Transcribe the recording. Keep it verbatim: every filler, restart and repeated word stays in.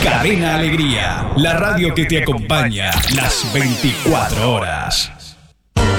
Cadena Alegría, la radio que te acompaña las veinticuatro horas.